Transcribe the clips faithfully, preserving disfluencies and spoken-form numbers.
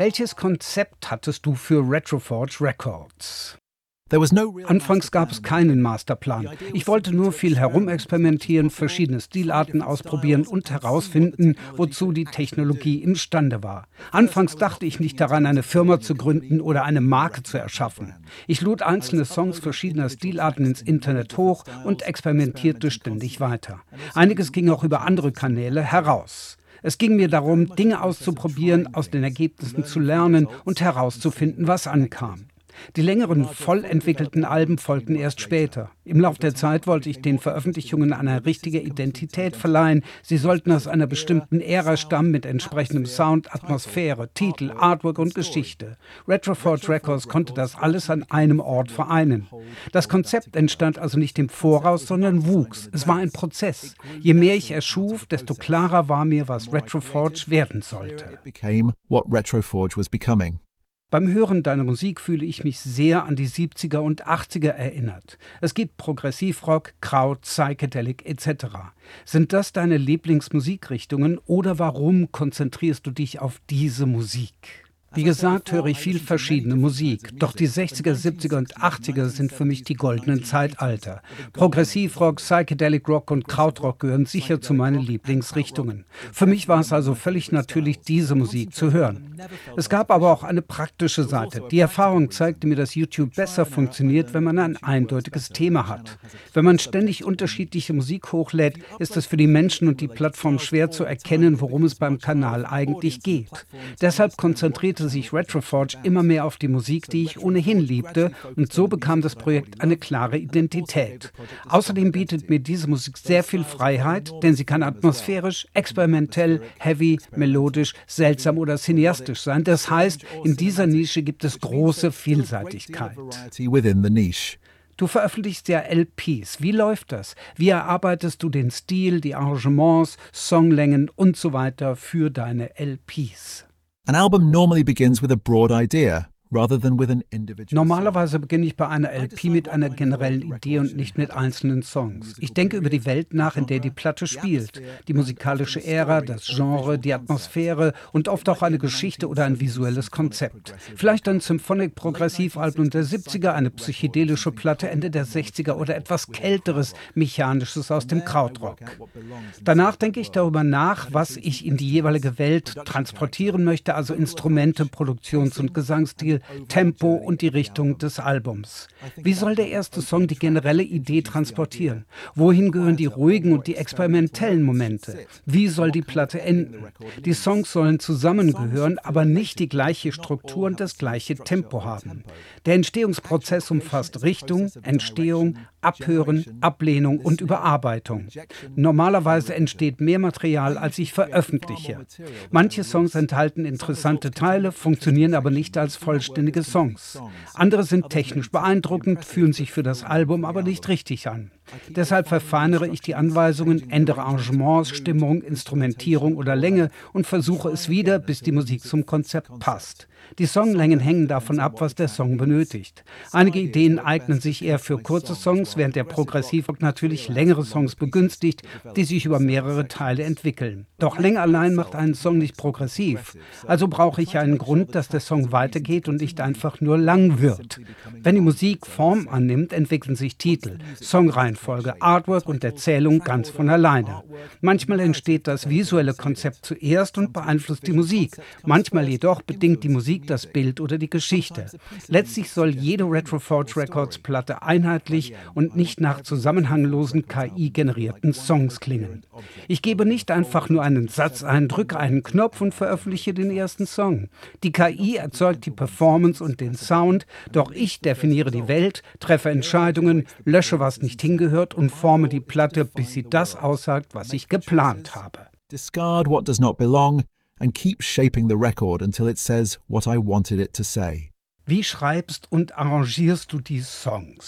Welches Konzept hattest du für Retroforge Records? There was no real Anfangs master gab es plan. keinen Masterplan. Ich wollte nur viel herumexperimentieren, verschiedene Stilarten ausprobieren und herausfinden, wozu die Technologie imstande war. Anfangs dachte ich nicht daran, eine Firma zu gründen oder eine Marke zu erschaffen. Ich lud einzelne Songs verschiedener Stilarten ins Internet hoch und experimentierte ständig weiter. Einiges ging auch über andere Kanäle heraus. Es ging mir darum, Dinge auszuprobieren, aus den Ergebnissen zu lernen und herauszufinden, was ankam. Die längeren, voll entwickelten Alben folgten erst später. Im Lauf der Zeit wollte ich den Veröffentlichungen eine richtige Identität verleihen. Sie sollten aus einer bestimmten Ära stammen mit entsprechendem Sound, Atmosphäre, Titel, Artwork und Geschichte. Retroforge Records konnte das alles an einem Ort vereinen. Das Konzept entstand also nicht im Voraus, sondern wuchs. Es war ein Prozess. Je mehr ich erschuf, desto klarer war mir, was Retroforge werden sollte. It became what Retroforge was becoming. Beim Hören deiner Musik fühle ich mich sehr an die siebziger und achtziger erinnert. Es gibt Progressivrock, Kraut, Psychedelic et cetera. Sind das deine Lieblingsmusikrichtungen oder warum konzentrierst du dich auf diese Musik? Wie gesagt, höre ich viel verschiedene Musik, doch die sechziger, siebziger und achtziger sind für mich die goldenen Zeitalter. Progressivrock, Psychedelic Rock und Krautrock gehören sicher zu meinen Lieblingsrichtungen. Für mich war es also völlig natürlich, diese Musik zu hören. Es gab aber auch eine praktische Seite. Die Erfahrung zeigte mir, dass YouTube besser funktioniert, wenn man ein eindeutiges Thema hat. Wenn man ständig unterschiedliche Musik hochlädt, ist es für die Menschen und die Plattform schwer zu erkennen, worum es beim Kanal eigentlich geht. Deshalb konzentrierte sich Retroforge immer mehr auf die Musik, die ich ohnehin liebte, und so bekam das Projekt eine klare Identität. Außerdem bietet mir diese Musik sehr viel Freiheit, denn sie kann atmosphärisch, experimentell, heavy, melodisch, seltsam oder cineastisch sein. Das heißt, in dieser Nische gibt es große Vielseitigkeit. Within the niche. Du veröffentlichst ja L Ps. Wie läuft das? Wie erarbeitest du den Stil, die Arrangements, Songlängen und so weiter für deine L Ps? An album normally begins with a broad idea, rather than with an individual Normalerweise beginne ich bei einer L P mit einer generellen Idee und nicht mit einzelnen Songs. Ich denke über die Welt nach, in der die Platte spielt, die musikalische Ära, das Genre, die Atmosphäre und oft auch eine Geschichte oder ein visuelles Konzept. Vielleicht ein Symphonic-Progressivalbum der siebziger, eine psychedelische Platte Ende der sechziger oder etwas Kälteres, Mechanisches aus dem Krautrock. Danach denke ich darüber nach, was ich in die jeweilige Welt transportieren möchte, also Instrumente, Produktions- und Gesangsstil, Tempo und die Richtung des Albums. Wie soll der erste Song die generelle Idee transportieren? Wohin gehören die ruhigen und die experimentellen Momente? Wie soll die Platte enden? Die Songs sollen zusammengehören, aber nicht die gleiche Struktur und das gleiche Tempo haben. Der Entstehungsprozess umfasst Richtung, Entstehung, Abhören, Ablehnung und Überarbeitung. Normalerweise entsteht mehr Material, als ich veröffentliche. Manche Songs enthalten interessante Teile, funktionieren aber nicht als vollständige Songs. Andere sind technisch beeindruckend, fühlen sich für das Album aber nicht richtig an. Deshalb verfeinere ich die Anweisungen, ändere Arrangements, Stimmung, Instrumentierung oder Länge und versuche es wieder, bis die Musik zum Konzept passt. Die Songlängen hängen davon ab, was der Song benötigt. Einige Ideen eignen sich eher für kurze Songs, während der Progressivrock natürlich längere Songs begünstigt, die sich über mehrere Teile entwickeln. Doch Länge allein macht einen Song nicht progressiv. Also brauche ich einen Grund, dass der Song weitergeht und nicht einfach nur lang wird. Wenn die Musik Form annimmt, entwickeln sich Titel, Songreihenfolge, Artwork und Erzählung ganz von alleine. Manchmal entsteht das visuelle Konzept zuerst und beeinflusst die Musik. Manchmal jedoch bedingt die Musik das Bild oder die Geschichte. Letztlich soll jede Retroforge Records Platte einheitlich und nicht nach zusammenhanglosen K I-generierten Songs klingen. Ich gebe nicht einfach nur einen Satz ein, drücke einen Knopf und veröffentliche den ersten Song. Die K I erzeugt die Performance und den Sound, doch ich definiere die Welt, treffe Entscheidungen, lösche, was nicht hingehört und forme die Platte, bis sie das aussagt, was ich geplant habe. Discard what does not belong and keep shaping the record until it says what I wanted it to say. Wie schreibst und arrangierst du die Songs?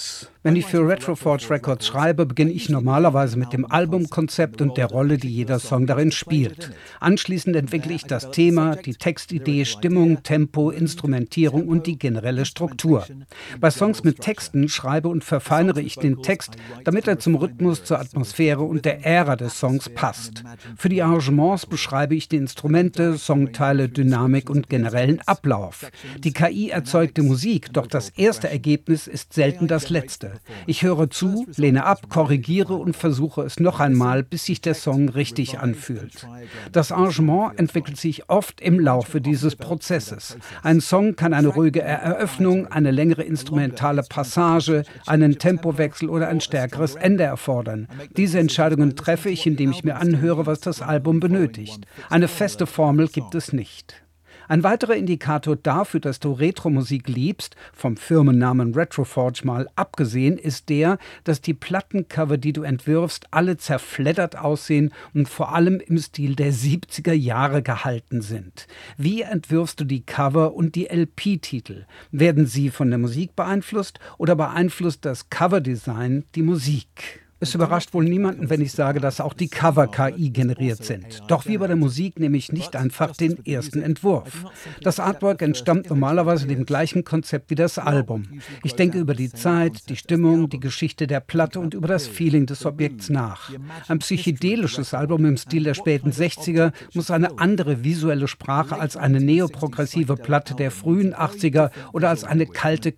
Wenn ich für Retroforge Records schreibe, beginne ich normalerweise mit dem Albumkonzept und der Rolle, die jeder Song darin spielt. Anschließend entwickle ich das Thema, die Textidee, Stimmung, Tempo, Instrumentierung und die generelle Struktur. Bei Songs mit Texten schreibe und verfeinere ich den Text, damit er zum Rhythmus, zur Atmosphäre und der Ära des Songs passt. Für die Arrangements beschreibe ich die Instrumente, Songteile, Dynamik und generellen Ablauf. Die K I erzeugt die Musik, doch das erste Ergebnis ist selten das letzte. Ich höre zu, lehne ab, korrigiere und versuche es noch einmal, bis sich der Song richtig anfühlt. Das Arrangement entwickelt sich oft im Laufe dieses Prozesses. Ein Song kann eine ruhige Eröffnung, eine längere instrumentale Passage, einen Tempowechsel oder ein stärkeres Ende erfordern. Diese Entscheidungen treffe ich, indem ich mir anhöre, was das Album benötigt. Eine feste Formel gibt es nicht. Ein weiterer Indikator dafür, dass du Retro-Musik liebst, vom Firmennamen Retroforge mal abgesehen, ist der, dass die Plattencover, die du entwirfst, alle zerfleddert aussehen und vor allem im Stil der siebziger Jahre gehalten sind. Wie entwirfst du die Cover und die L P-Titel? Werden sie von der Musik beeinflusst oder beeinflusst das Coverdesign die Musik? Es überrascht wohl niemanden, wenn ich sage, dass auch die Cover K I generiert sind. Doch wie bei der Musik nehme ich nicht einfach den ersten Entwurf. Das Artwork entstammt normalerweise dem gleichen Konzept wie das Album. Ich denke über die Zeit, die Stimmung, die Geschichte der Platte und über das Feeling des Objekts nach. Ein psychedelisches Album im Stil der späten sechziger muss eine andere visuelle Sprache als eine neoprogressive Platte der frühen achtziger oder als eine kalte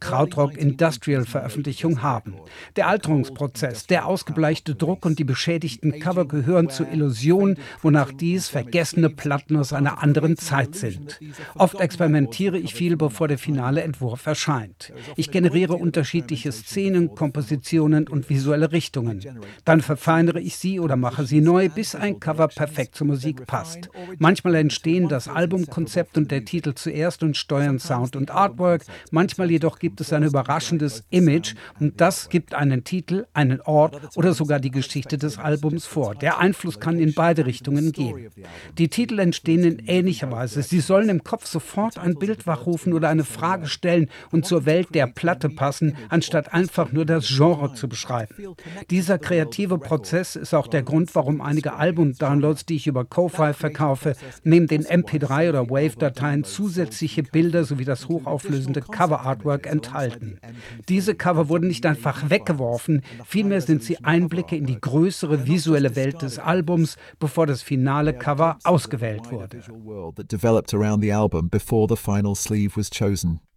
Krautrock-Industrial-Veröffentlichung haben. Der Alterungsprozess, der ausgebleichte Druck und die beschädigten Cover gehören zur Illusion, wonach dies vergessene Platten aus einer anderen Zeit sind. Oft experimentiere ich viel, bevor der finale Entwurf erscheint. Ich generiere unterschiedliche Szenen, Kompositionen und visuelle Richtungen. Dann verfeinere ich sie oder mache sie neu, bis ein Cover perfekt zur Musik passt. Manchmal entstehen das Albumkonzept und der Titel zuerst und steuern Sound und Artwork. Manchmal jedoch gibt es ein überraschendes Image und das gibt einen Titel, einen Ort oder sogar die Geschichte des Albums vor. Der Einfluss kann in beide Richtungen gehen. Die Titel entstehen in ähnlicher Weise. Sie sollen im Kopf sofort ein Bild wachrufen oder eine Frage stellen und zur Welt der Platte passen, anstatt einfach nur das Genre zu beschreiben. Dieser kreative Prozess ist auch der Grund, warum einige Album-Downloads, die ich über Ko-Fi verkaufe, neben den M P drei oder Wave-Dateien zusätzliche Bilder sowie das hochauflösende Cover-Artwork enthalten. Diese Cover wurden nicht einfach weggeworfen, vielmehr sind sie Einblicke in die größere visuelle Welt des Albums, bevor das finale Cover ausgewählt wurde.